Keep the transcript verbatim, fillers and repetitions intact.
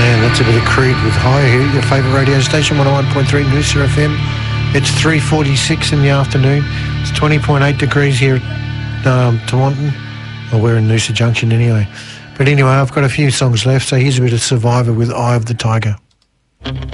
And that's a bit of Creed with High here, your favourite radio station, one oh one point three Noosa F M. It's three forty-six in the afternoon. It's twenty point eight degrees here at um, Tewantin. Well, we're in Noosa Junction anyway. But anyway, I've got a few songs left, so here's a bit of Survivor with Eye of the Tiger.